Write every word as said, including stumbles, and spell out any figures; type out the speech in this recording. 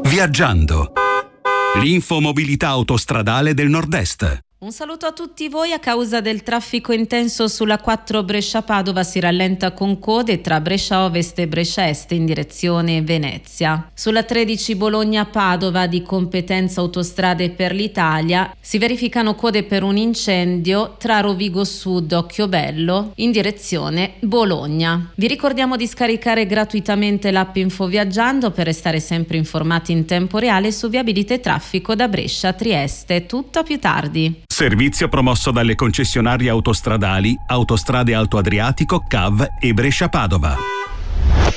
Viaggiando. L'infomobilità autostradale del Nord-Est. Un saluto a tutti voi. A causa del traffico intenso sulla quattro Brescia-Padova si rallenta con code tra Brescia Ovest e Brescia Est in direzione Venezia. Sulla tredici Bologna-Padova, di competenza Autostrade per l'Italia, si verificano code per un incendio tra Rovigo Sud Occhiobello in direzione Bologna. Vi ricordiamo di scaricare gratuitamente l'app Infoviaggiando per restare sempre informati in tempo reale su viabilità e traffico da Brescia a Trieste. Tutto a più tardi. Servizio promosso dalle concessionarie autostradali Autostrade Alto Adriatico, C A V e Brescia Padova.